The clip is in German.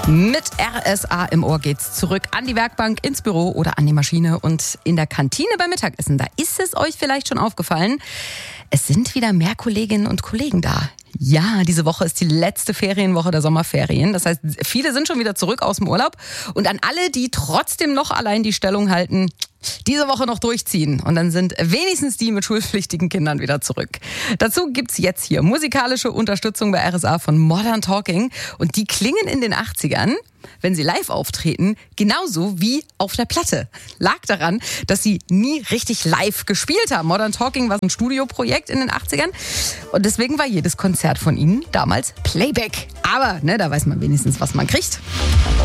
Mit RSA im Ohr geht's zurück an die Werkbank, ins Büro oder an die Maschine und in der Kantine beim Mittagessen. Da ist es euch vielleicht schon aufgefallen, es sind wieder mehr Kolleginnen und Kollegen da. Ja, diese Woche ist die letzte Ferienwoche der Sommerferien. Das heißt, viele sind schon wieder zurück aus dem Urlaub. Und an alle, die trotzdem noch allein die Stellung halten, diese Woche noch durchziehen. Und dann sind wenigstens die mit schulpflichtigen Kindern wieder zurück. Dazu gibt's jetzt hier musikalische Unterstützung bei RSA von Modern Talking. Und die klingen in den 80ern, wenn sie live auftreten, genauso wie auf der Platte. Lag daran, dass sie nie richtig live gespielt haben. Modern Talking war so ein Studioprojekt in den 80ern. Und deswegen war jedes Konzert von ihnen damals Playback. Aber da weiß man wenigstens, was man kriegt.